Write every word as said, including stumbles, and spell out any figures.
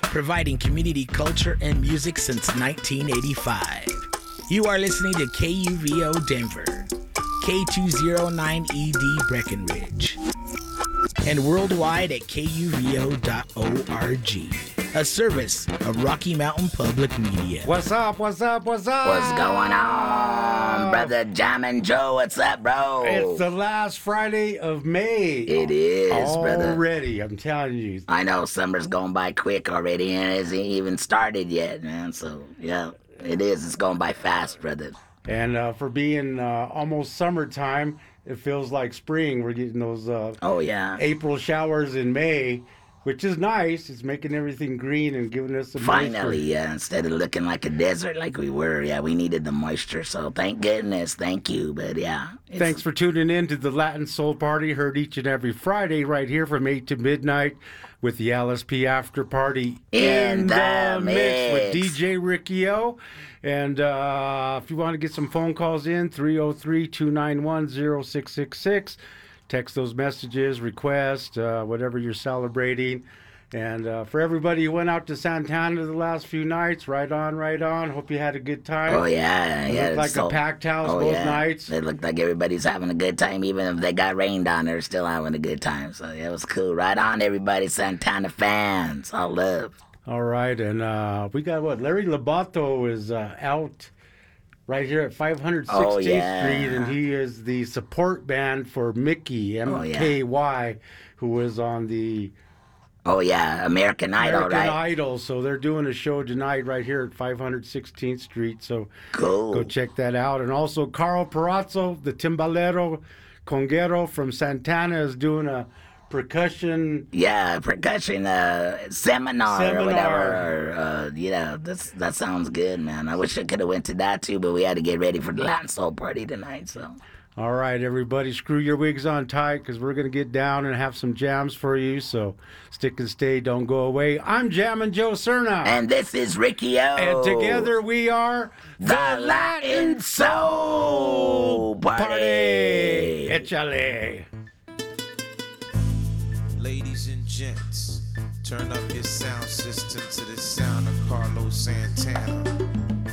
providing community culture and music since nineteen eighty-five. You are listening to K U V O Denver, K two oh nine E D Breckenridge, and worldwide at K U V O dot org, a service of Rocky Mountain Public Media. What's up, what's up, what's up? What's going on, brother Jammin' Joe? What's up, bro? It's the last Friday of May. It is, brother. Already, I'm telling you. I know, summer's going by quick already, and it hasn't even started yet, man. So, yeah, it is. It's going by fast, brother. And uh, for being uh, almost summertime, it feels like spring. We're getting those uh, oh yeah April showers in May, which is nice. It's making everything green and giving us some Finally, moisture. yeah, instead of looking like a desert like we were, yeah, we needed the moisture. So thank goodness, thank you. But yeah. Thanks for tuning in to the Latin Soul Party, heard each and every Friday right here from eight to midnight with the L S P After Party in the mix with D J Ricky O. And uh, if you want to get some phone calls in, three oh three, two nine one, oh six six six. Text those messages, request, uh, whatever you're celebrating. And uh, for everybody who went out to Santana the last few nights, right on, right on. Hope you had a good time. Oh, yeah. It yeah looked like so, a packed house oh, both yeah. nights. It looked like everybody's having a good time. Even if they got rained on, they're still having a good time. So yeah, it was cool. Right on, everybody. Santana fans. All love. All right. And uh, we got what? Larry Labato is uh, out right here at five hundred sixteenth oh, yeah. Street, and he is the support band for Mickey, M K Y, oh, yeah. who is on the Oh, yeah, American Idol, American right? Idol. So they're doing a show tonight right here at five hundred sixteenth Street. So cool. Go check that out. And also Carl Perazzo, the timbalero conguero from Santana, is doing a percussion yeah percussion uh seminar, seminar. or whatever or, uh you know that's that sounds good, man. I wish I could have went to that too, but we had to get ready for the Latin Soul Party tonight. So all right, everybody, screw your wigs on tight because we're gonna get down and have some jams for you, so stick and stay, don't go away. I'm Jammin' Joe Cerna, and this is Ricky O, and together we are the, the Latin Soul Party. Party. Échale. Ladies and gents, turn up your sound system to the sound of Carlos Santana.